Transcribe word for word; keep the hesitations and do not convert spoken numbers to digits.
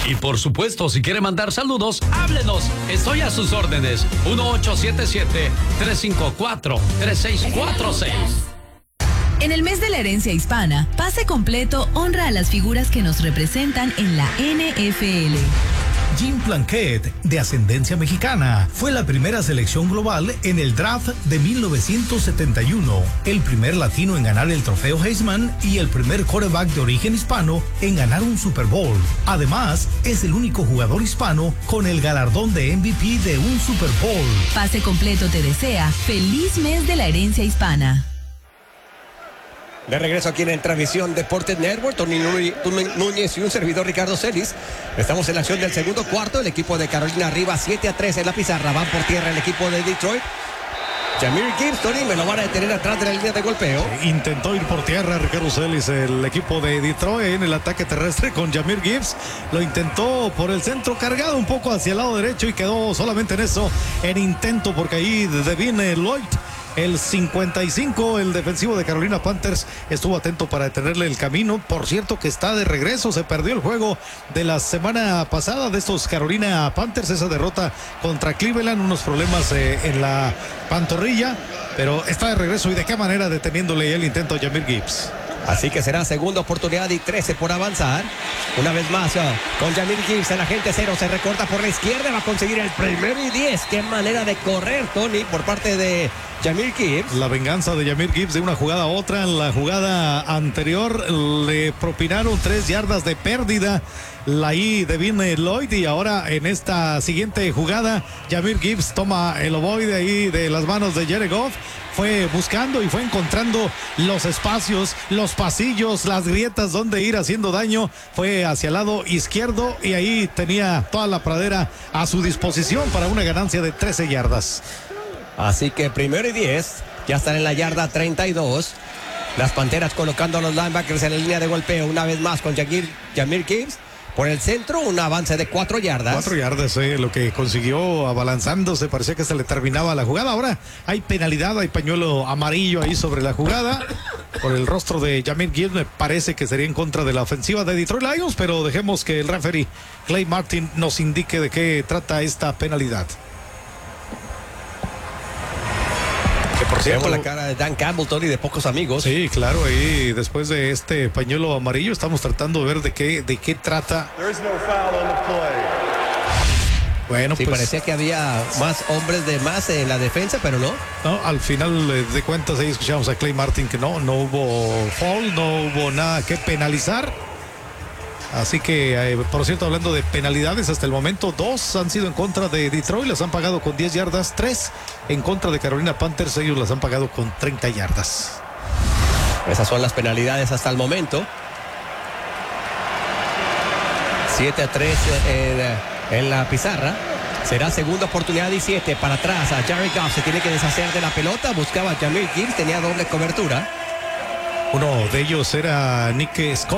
Y por supuesto, si quiere mandar saludos, háblenos. Estoy a sus órdenes. uno ocho siete siete, tres cinco cuatro, tres seis cuatro seis. En el mes de la herencia hispana, Pase Completo honra a las figuras que nos representan en la N F L. Jim Plunkett, de ascendencia mexicana, fue la primera selección global en el draft de mil novecientos setenta y uno, el primer latino en ganar el trofeo Heisman y el primer quarterback de origen hispano en ganar un Super Bowl. Además, es el único jugador hispano con el galardón de M V P de un Super Bowl. Pase Completo te desea feliz mes de la herencia hispana. De regreso aquí en Transmisión Deportes Network, Tony Núñez y un servidor Ricardo Celis. Estamos en la acción del segundo cuarto. El equipo de Carolina arriba siete a tres en la pizarra. Van por tierra el equipo de Detroit. Jahmyr Gibbs, Tony, me lo van a detener atrás de la línea de golpeo. Intentó ir por tierra Ricardo Celis, el equipo de Detroit, en el ataque terrestre con Jahmyr Gibbs. Lo intentó por el centro, cargado un poco hacia el lado derecho y quedó solamente en eso, en intento, porque ahí Devin Lloyd, el cincuenta y cinco, el defensivo de Carolina Panthers, estuvo atento para detenerle el camino. Por cierto que está de regreso, se perdió el juego de la semana pasada de estos Carolina Panthers, esa derrota contra Cleveland, unos problemas eh, en la pantorrilla, pero está de regreso y de qué manera deteniéndole el intento a Jahmyr Gibbs. Así que será segunda oportunidad y trece por avanzar. Una vez más uh, con Jahmyr Gibbs, el agente cero se recorta por la izquierda, va a conseguir el primero y diez. Qué manera de correr, Tony, por parte de Jahmyr Gibbs. La venganza de Jahmyr Gibbs de una jugada a otra. En la jugada anterior le propinaron tres yardas de pérdida ahí Devin Lloyd, y ahora en esta siguiente jugada Jahmyr Gibbs toma el ovoide ahí de las manos de Jared Goff. Fue buscando y fue encontrando los espacios, los pasillos, las grietas donde ir haciendo daño. Fue hacia el lado izquierdo y ahí tenía toda la pradera a su disposición para una ganancia de trece yardas. Así que primero y diez, ya están en la yarda treinta y dos. Las Panteras colocando a los linebackers en la línea de golpeo una vez más con Jahmyr Gibbs. Por el centro, un avance de cuatro yardas. Cuatro yardas, eh, lo que consiguió abalanzándose, parecía que se le terminaba la jugada. Ahora hay penalidad, hay pañuelo amarillo ahí sobre la jugada. Por el rostro de Jahmyr Gibbs, me parece que sería en contra de la ofensiva de Detroit Lions, pero dejemos que el referee Clay Martin nos indique de qué trata esta penalidad. Que por cierto, la cara de Dan Campbell, Tony, de pocos amigos. Sí, claro, ahí después de este pañuelo amarillo estamos tratando de ver de qué, de qué trata. Bueno, sí, pues parecía que había más hombres de más en la defensa, pero no. No, al final de cuentas ahí escuchamos a Clay Martin que no, no hubo foul, no hubo nada que penalizar. Así que, eh, por cierto, hablando de penalidades, hasta el momento dos han sido en contra de Detroit, las han pagado con diez yardas, tres en contra de Carolina Panthers, ellos las han pagado con treinta yardas. Esas son las penalidades hasta el momento. siete a tres en, en la pizarra. Será segunda oportunidad y siete para atrás. A Jared Goff se tiene que deshacer de la pelota, buscaba a Jahmyr Gibbs, tenía doble cobertura. Uno de ellos era Nick Scott.